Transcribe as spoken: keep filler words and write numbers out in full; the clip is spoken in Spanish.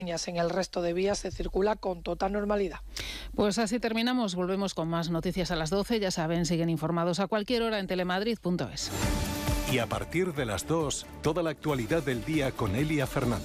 En el resto de vías se circula con total normalidad. Pues así terminamos. Volvemos con más noticias a las doce. Ya saben, siguen informados a cualquier hora en telemadrid punto es. Y a partir de las dos, toda la actualidad del día con Elia Fernández.